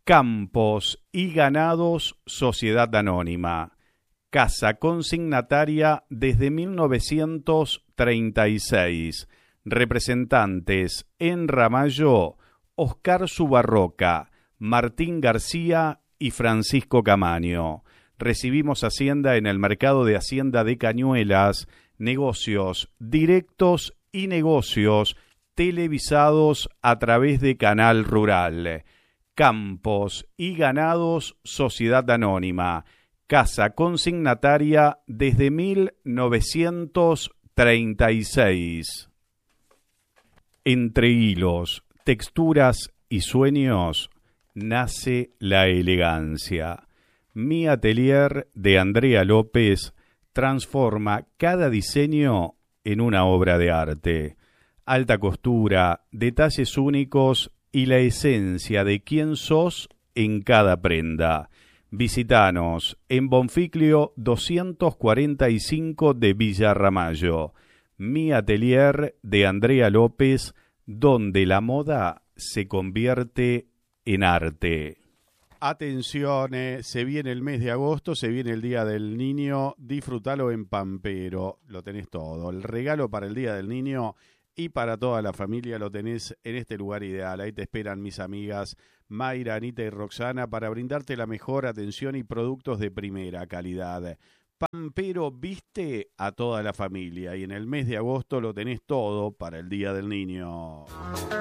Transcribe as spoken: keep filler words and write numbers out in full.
Campos y Ganados Sociedad Anónima. Casa consignataria desde mil novecientos treinta y seis. Representantes en Ramallo, Oscar Subarroca, Martín García y Francisco Camaño. Recibimos Hacienda en el Mercado de Hacienda de Cañuelas, negocios directos y negocios televisados a través de Canal Rural. Campos y Ganados Sociedad Anónima. Casa consignataria desde mil novecientos treinta y seis. Entre hilos, texturas y sueños nace la elegancia. Mi Atelier de Andrea López transforma cada diseño en una obra de arte. Alta costura, detalles únicos y la esencia de quién sos en cada prenda. Visítanos en Bonficlio doscientos cuarenta y cinco de Villa Ramallo. Mi Atelier de Andrea López, donde la moda se convierte en arte. Atención, eh, se viene el mes de agosto, se viene el Día del Niño, disfrútalo en Pampero, lo tenés todo. El regalo para el Día del Niño y para toda la familia lo tenés en este lugar ideal. Ahí te esperan mis amigas Mayra, Anita y Roxana para brindarte la mejor atención y productos de primera calidad. Pampero viste a toda la familia y en el mes de agosto lo tenés todo para el Día del Niño.